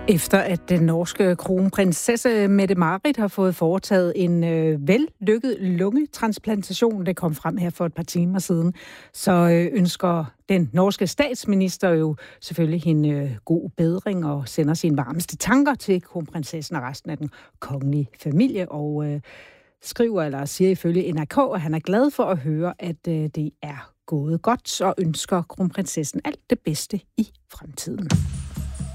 Efter at den norske kronprinsesse Mette-Marit har fået foretaget en vellykket lungetransplantation, det kom frem her for et par timer siden, så ønsker den norske statsminister jo selvfølgelig hende god bedring og sender sine varmeste tanker til kronprinsessen og resten af den kongelige familie, og skriver eller siger ifølge NRK, at han er glad for at høre, at det er gået godt, og ønsker kronprinsessen alt det bedste i fremtiden.